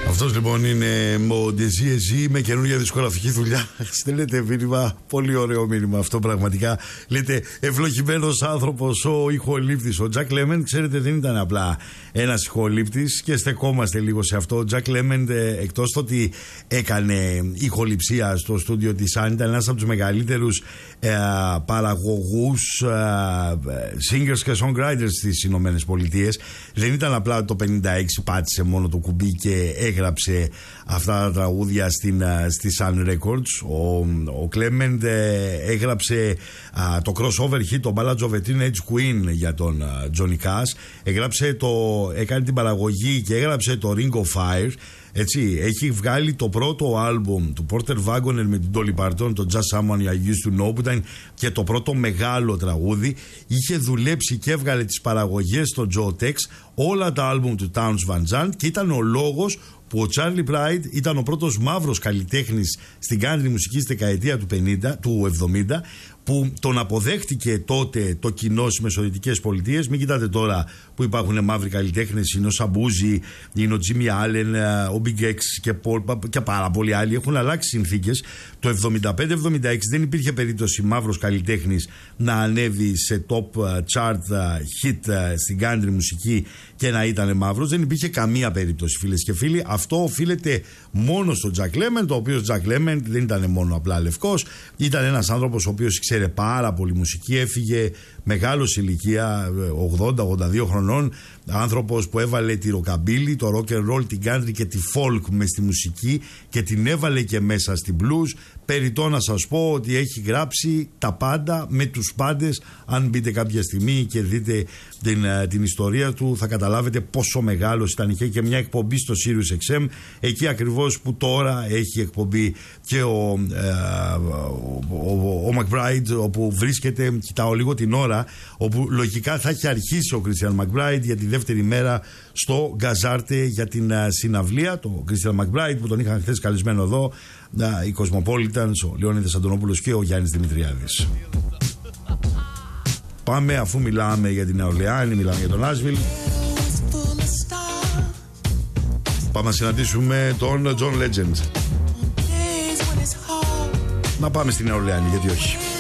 Αυτός λοιπόν είναι ο Ντεζί με καινούργια δισκογραφική δουλειά. Στέλνετε μήνυμα, πολύ ωραίο μήνυμα αυτό πραγματικά. Λέτε ευλογημένος άνθρωπος ο ηχολήπτης. Ο Τζακ Λέμεντ, ξέρετε, δεν ήταν απλά ένας ηχολήπτης και στεκόμαστε λίγο σε αυτό. Ο Τζακ Λέμεντ, εκτός το ότι έκανε ηχοληψία στο στούντιο της Sun, ήταν ένας από τους μεγαλύτερους παραγωγούς, singers και songwriters στις Ηνωμένες Πολιτείες. Δεν ήταν απλά το 56 πάτησε μόνο το κουμπί και έγραψε αυτά τα τραγούδια στη Sun Records. Ο Clement έγραψε το crossover hit, το Ballads of a Teenage Queen για τον Johnny Cash. Έκανε την παραγωγή και έγραψε το Ring of Fire. Έτσι, έχει βγάλει το πρώτο άλμπουμ του Porter Wagoner με την Dolly Parton, το Just Someone I Used to Know, που ήταν και το πρώτο μεγάλο τραγούδι. Είχε δουλέψει και έβγαλε τις παραγωγές στο Joe Tex, όλα τα άλμπουμ του Townes Van Zandt, και ήταν ο λόγος που ο Charlie Pride ήταν ο πρώτος μαύρος καλλιτέχνης στην country μουσική στη δεκαετία του 70, που τον αποδέχτηκε τότε το κοινό στις Μεσοδυτικές Πολιτείες. Μην κοιτάτε τώρα που υπάρχουν μαύροι καλλιτέχνες, είναι ο Σαμπούζι, είναι ο Τζίμι Άλεν, ο Big X και πάρα πολλοί άλλοι. Έχουν αλλάξει συνθήκες. Το 75-76 δεν υπήρχε περίπτωση μαύρος καλλιτέχνης να ανέβει σε top chart hit στην country μουσική και να ήταν μαύρος. Δεν υπήρχε καμία περίπτωση, φίλες και φίλοι. Αυτό οφείλεται μόνο στον Jack Lemmon, ο οποίος Jack Lemmon δεν ήταν μόνο απλά λευκός, ήταν ένας άνθρωπος ο οποίος ξέρε πάρα πολύ μουσική, έφυγε μεγάλος ηλικία, 80-82 χρονών, άνθρωπος που έβαλε τη ροκαμπίλη, το rock and roll, την country και τη folk μες στη μουσική και την έβαλε και μέσα στην blues. Περιττό να σας πω ότι έχει γράψει τα πάντα με τους πάντες. Αν μπείτε κάποια στιγμή και δείτε την ιστορία του, θα καταλάβετε πόσο μεγάλος ήταν. Είχε και μια εκπομπή στο Sirius XM, εκεί ακριβώς που τώρα έχει εκπομπή και ο McBride, όπου βρίσκεται, κοιτάω λίγο την ώρα, όπου λογικά θα έχει αρχίσει ο Christian McBride για τη δεύτερη μέρα στο Γκαζάρτε για την συναυλία. Το Christian McBride που τον είχαν χθες καλεσμένο εδώ, οι Cosmopolitans, ο Λεώνιδας Αντωνόπουλος και ο Γιάννης Δημητριάδης. Πάμε, αφού μιλάμε για την Νέα Ορλεάνη, μιλάμε για τον Nashville, πάμε να συναντήσουμε τον John Legend. Να πάμε στην Νέα Ορλεάνη, γιατί όχι.